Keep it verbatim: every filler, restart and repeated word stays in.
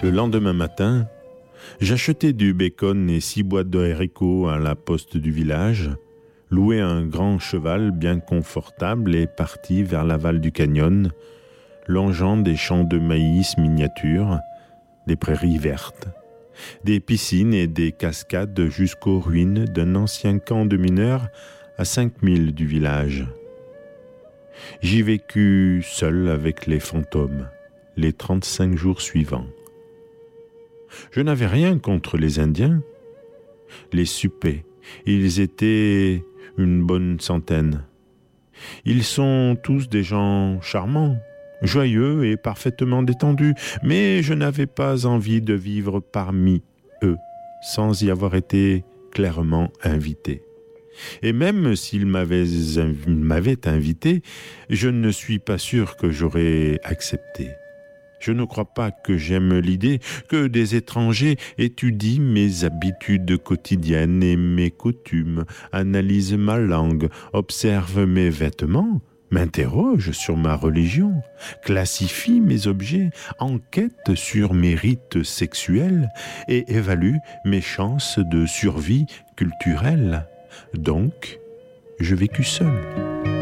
Le lendemain matin, j'achetai du bacon et six boîtes de haricots à la poste du village, louai un grand cheval bien confortable et partis vers l'aval du canyon, longeant des champs de maïs miniatures, des prairies vertes, des piscines et des cascades jusqu'aux ruines d'un ancien camp de mineurs à cinq milles du village. J'y vécus seul avec les fantômes les trente-cinq jours suivants. Je n'avais rien contre les Indiens. Les soupers, ils étaient une bonne centaine. Ils sont tous des gens charmants, joyeux et parfaitement détendus, mais je n'avais pas envie de vivre parmi eux sans y avoir été clairement invité. Et même s'ils m'avaient, m'avaient invité, je ne suis pas sûr que j'aurais accepté. Je ne crois pas que j'aime l'idée que des étrangers étudient mes habitudes quotidiennes et mes coutumes, analysent ma langue, observent mes vêtements, m'interrogent sur ma religion, classifient mes objets, enquêtent sur mes rites sexuels et évaluent mes chances de survie culturelle. Donc, je vécus seul.